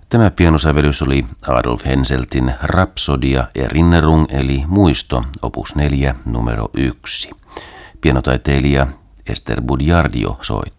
Tämä pianosävellys oli Adolf Henseltin Rhapsodia Erinnerung eli muisto, opus 4, numero 1. Pianotaiteilija Ester Bugiardino soitti.